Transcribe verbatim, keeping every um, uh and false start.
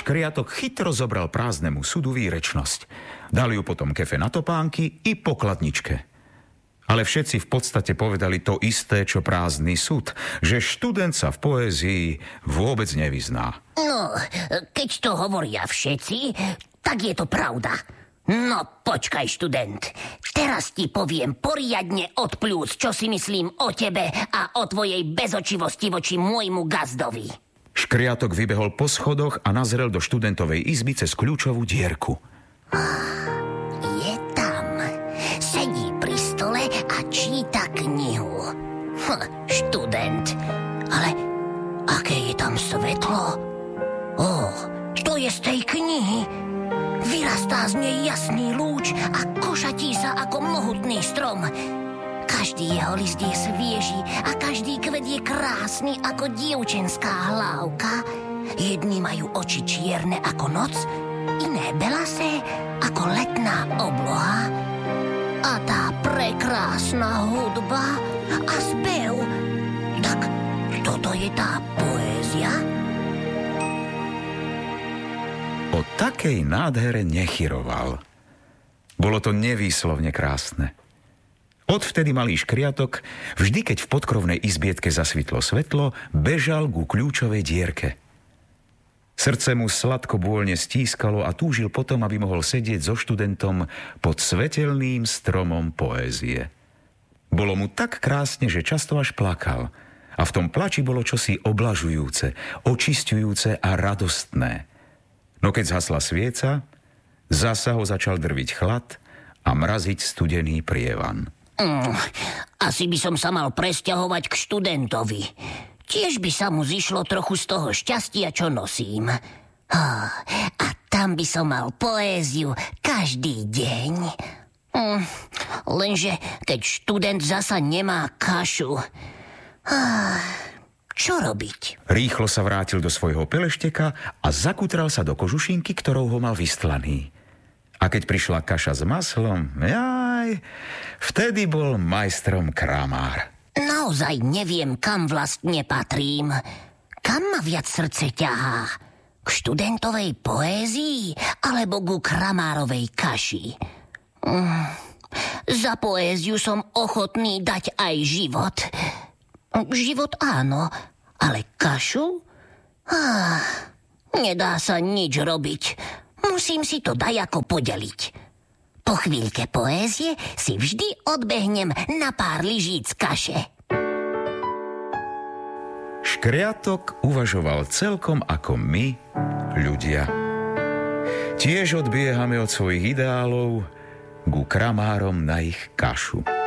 Škriatok chytro zobral prázdnemu sudu výrečnosť. Dali ju potom kefe na topánky i pokladničke. Ale všetci v podstate povedali to isté, čo prázdny sud, že študent sa v poézii vôbec nevyzná. No, keď to hovoria všetci, tak je to pravda. No, počkaj, študent. Teraz ti poviem poriadne od pľúc, čo si myslím o tebe a o tvojej bezočivosti voči môjmu gazdovi. Škriatok vybehol po schodoch a nazrel do študentovej izby cez kľúčovú dierku. Je tam. Sedí pri stole a číta knihu. Hm, študent. Ale aké je tam svetlo? Ó, to je z tej knihy. Vyrastá z nej jasný lúč a košatí sa ako mohutný strom. Každý jeho list je svieži a každý kvet je krásny ako dievčenská hlávka. Jedni majú oči čierne ako noc, iné belasé ako letná obloha. A tá prekrásna hudba a spev, tak toto je tá poézia? O takej nádhere nechyroval. Bolo to nevýslovne krásne. Odvtedy malý Škriatok, vždy keď v podkrovnej izbietke zasvitlo svetlo, bežal ku kľúčovej dierke. Srdce mu sladko bôľne stískalo a túžil potom, aby mohol sedieť so študentom pod svetelným stromom poézie. Bolo mu tak krásne, že často až plakal. A v tom plači bolo čosi oblažujúce, očisťujúce a radostné. No keď zhasla svieca, zasa ho začal drviť chlad a mraziť studený prievan. Mm, asi by som sa mal presťahovať k študentovi. Tiež by sa mu zišlo trochu z toho šťastia, čo nosím. Oh, a tam by som mal poéziu každý deň. Mm, lenže keď študent zasa nemá kašu... Ah, čo robiť? Rýchlo sa vrátil do svojho pelešteka a zakutral sa do kožušinky, ktorou ho mal vystlaný. A keď prišla kaša s maslom, jaj, vtedy bol majstrom kramár. Naozaj neviem, kam vlastne patrím. Kam ma viac srdce ťahá? K študentovej poézii alebo ku kramárovej kaši? Mm, za poéziu som ochotný dať aj život. Život áno, ale kašu? Ah, nedá sa nič robiť. Musím si to dajako podeliť. Po chvíľke poézie si vždy odbehnem na pár lyžíc kaše. Škriatok uvažoval celkom ako my, ľudia. Tiež odbiehame od svojich ideálov ku kramárom na ich kašu.